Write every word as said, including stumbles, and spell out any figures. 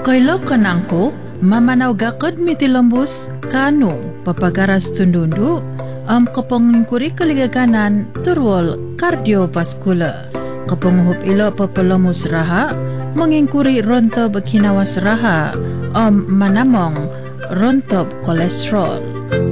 Kailo kanangko, mamanaw gakad mitilambos kano papagaras tundundu am kapangingkuri kaligaganan turwal cardiovascular. Kapanguhup ilo papalamos raha, mangingkuri rontob kinawas raha am manamong rontob kolesterol.